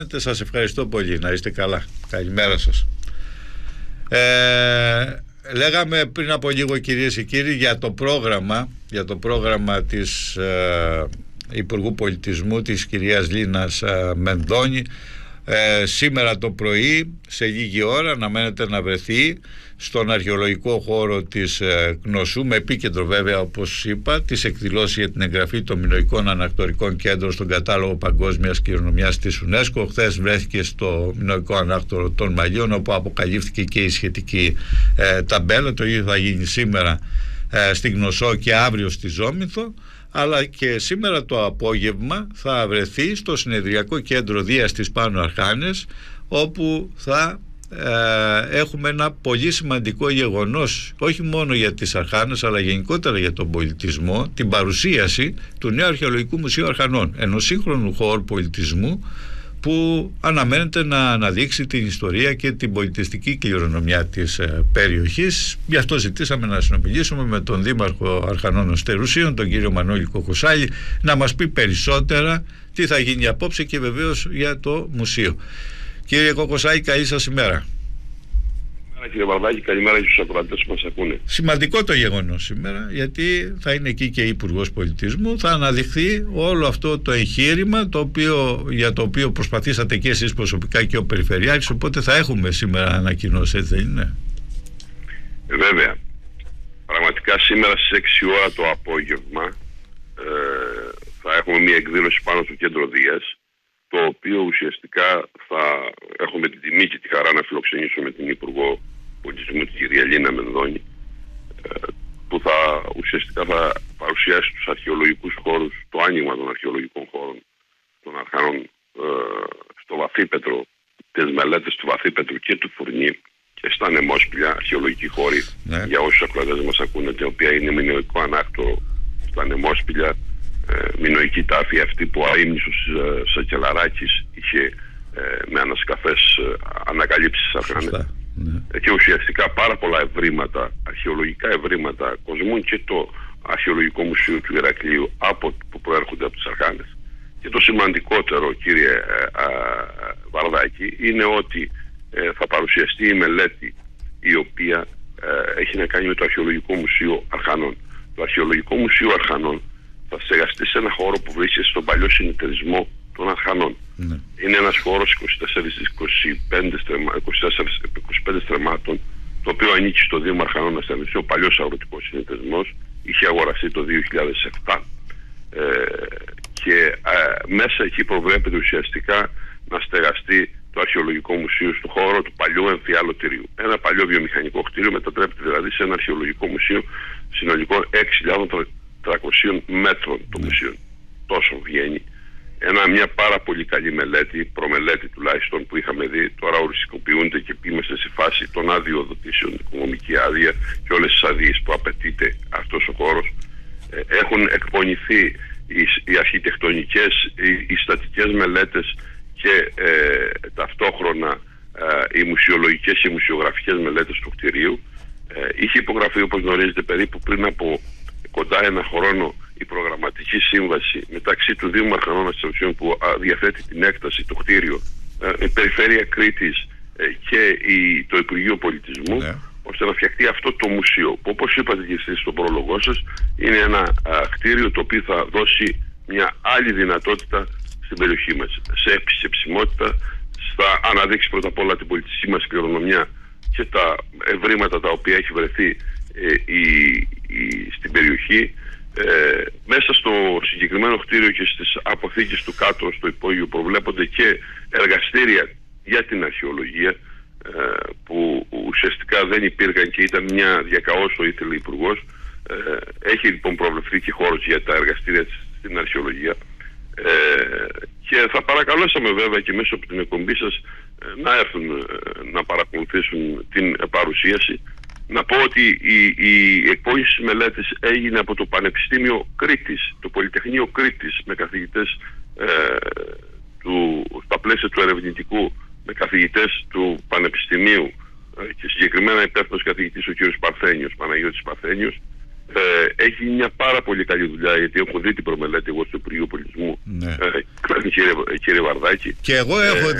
Σας ευχαριστώ πολύ. Να είστε καλά. Καλημέρα σας. Λέγαμε πριν από λίγο, κυρίες και κύριοι, για το πρόγραμμα της Υπουργού Πολιτισμού, της κυρίας Λίνας Μενδώνη. Σήμερα το πρωί, σε λίγη ώρα, αναμένεται να βρεθεί στον αρχαιολογικό χώρο της Κνωσού, με επίκεντρο βέβαια, όπως είπα, τις εκδηλώσεις για την εγγραφή των μινωικών ανακτορικών κέντρων στον κατάλογο παγκόσμιας κληρονομιάς της UNESCO. Χθες βρέθηκε στο μινωικό ανάκτορο των Μαλίων, όπου αποκαλύφθηκε και η σχετική ταμπέλα. Το ίδιο θα γίνει σήμερα στην Κνωσό και αύριο στη Ζόμηθο, αλλά και σήμερα το απόγευμα θα βρεθεί στο συνεδριακό κέντρο Δίας της Πάνω Αρχάνες, όπου θα έχουμε ένα πολύ σημαντικό γεγονός, όχι μόνο για τις Αρχάνες αλλά γενικότερα για τον πολιτισμό, την παρουσίαση του νέου Αρχαιολογικού Μουσείου Αρχανών, ενός σύγχρονου χώρου πολιτισμού που αναμένεται να αναδείξει την ιστορία και την πολιτιστική κληρονομιά της περιοχής. Γι' αυτό ζητήσαμε να συνομιλήσουμε με τον Δήμαρχο Αρχανών Αστερουσίων, τον κύριο Μανώλη Κοκοσάλη, να μας πει περισσότερα τι θα γίνει απόψε και βεβαίως για το μουσείο. Κύριε Κοκοσάλη, καλή σας ημέρα. Κύριε Βαρδάκη, καλημέρα στους ακροατές που μας ακούνε. Σημαντικό το γεγονός σήμερα, γιατί θα είναι εκεί και η Υπουργός Πολιτισμού. Θα αναδειχθεί όλο αυτό το εγχείρημα για το οποίο προσπαθήσατε και εσείς προσωπικά και ο Περιφερειάρχης, οπότε θα έχουμε σήμερα ανακοινώσεις, έτσι δεν είναι? Βέβαια. Πραγματικά σήμερα στις 6 ώρα το απόγευμα θα έχουμε μια εκδήλωση πάνω στο κέντρο Δίας, το οποίο ουσιαστικά θα έχουμε την τιμή και τη χαρά να φιλοξενήσουμε την Υπουργό Πολιτισμού, την κυρία Λίνα Μενδώνη, που ουσιαστικά θα παρουσιάσει τους αρχαιολογικούς χώρους, το άνοιγμα των αρχαιολογικών χώρων των Αρχάνων στο Βαθύπετρο, τις μελέτες του Βαθύπετρου και του Φουρνί και στα Νεμόσπηλια, αρχαιολογικοί χώροι, για όσους ακροατές μας ακούνε, τα οποία είναι μινωικό ανάκτορο στα Νεμόσπηλια, μινωική τάφη αυτή που ο αείμνησος Σακελαράκης είχε με ανασκαφές ανακαλύψει στις Αρχάνες. Και ουσιαστικά πάρα πολλά ευρήματα, αρχαιολογικά ευρήματα κοσμούν και το Αρχαιολογικό Μουσείο του Ηρακλείου που προέρχονται από τις Αρχάνες. Και το σημαντικότερο, κύριε Βαρδάκη, είναι ότι θα παρουσιαστεί η μελέτη η οποία έχει να κάνει με το Αρχαιολογικό Μουσείο Αρχανών. Το Αρχαιολογικό Μουσείο Αρχανών θα στεγαστεί σε ένα χώρο που βρίσκεται στον παλιό συνεταιρισμό των Αρχανών. Είναι ένας χώρος 24-25 στρεμμάτων, το οποίο ανήκει στο Δήμο Αρχανών Αστερουσίων, ο παλιός αγροτικός συνεταιρισμός. Είχε αγοραστεί το 2007 και μέσα εκεί προβλέπεται ουσιαστικά να στεγαστεί το Αρχαιολογικό Μουσείο στο χώρο του παλιού εμφιαλωτηρίου. Ένα παλιό βιομηχανικό κτίριο μετατρέπεται δηλαδή σε ένα αρχαιολογικό μουσείο συνολικών 6.300 μέτρων το μουσείο. Τόσο βγαίνει. Μια πάρα πολύ καλή μελέτη, προμελέτη τουλάχιστον, που είχαμε δει. Τώρα οριστικοποιούνται και είμαστε σε φάση των αδειοδοτήσεων, οικονομική άδεια και όλες τις άδειες που απαιτείται αυτός ο χώρος. Έχουν εκπονηθεί οι αρχιτεκτονικές, οι στατικές μελέτες και ταυτόχρονα οι μουσιολογικές και οι μουσιογραφικές μελέτες του κτηρίου. Είχε υπογραφεί, όπως γνωρίζετε, περίπου πριν από κοντά ένα χρόνο η προγραμματική σύμβαση μεταξύ του Δήμου Αρχανών Αστερουσίων, που διαθέτει την έκταση, το κτίριο, η Περιφέρεια Κρήτης και το Υπουργείο Πολιτισμού, ώστε να φτιαχτεί αυτό το μουσείο, που, όπως είπατε και εσείς στον πρόλογό σας, είναι ένα κτίριο το οποίο θα δώσει μια άλλη δυνατότητα στην περιοχή μας, σε επισκεψιμότητα, θα αναδείξει πρώτα απ' όλα την πολιτιστική μας κληρονομιά και τα ευρήματα τα οποία έχει βρεθεί στην περιοχή. Μέσα στο συγκεκριμένο κτίριο και στις αποθήκες του κάτω στο υπόγειο προβλέπονται και εργαστήρια για την αρχαιολογία, που ουσιαστικά δεν υπήρχαν και ήταν μια διακαώς το ήθελε η Υπουργός. Έχει λοιπόν προβλεφθεί και χώρος για τα εργαστήρια στην αρχαιολογία, και θα παρακαλέσαμε βέβαια και μέσω από την εκπομπή σας να έρθουν να παρακολουθήσουν την παρουσίαση. Να πω ότι η εκπόνηση της μελέτης έγινε από το Πανεπιστήμιο Κρήτης, το Πολυτεχνείο Κρήτης, με καθηγητές στα πλαίσια του ερευνητικού, με καθηγητές του Πανεπιστημίου και συγκεκριμένα υπεύθυνος καθηγητής ο κ. Παναγιώτης Παρθένιος, έχει μια πάρα πολύ καλή δουλειά, γιατί έχω δει την προμελέτη εγώ στο Υπουργείο Πολιτισμού, Ναι. κύριε Βαρδάκη. Και εγώ έχω